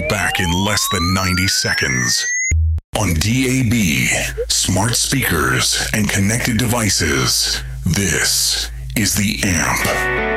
back in less than 90 seconds. On DAB, smart speakers, and connected devices, this is The Amp.